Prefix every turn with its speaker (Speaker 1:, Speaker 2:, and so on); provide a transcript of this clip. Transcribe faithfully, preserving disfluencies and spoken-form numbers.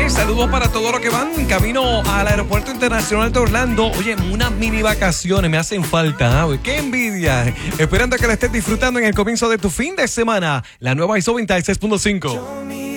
Speaker 1: Oye, saludos para todos los que van en camino al Aeropuerto Internacional de Orlando. Oye, unas mini vacaciones me hacen falta. ¿eh? ¡Qué envidia! Esperando que la estés disfrutando en el comienzo de tu fin de semana. La nueva I S O noventa y seis punto cinco.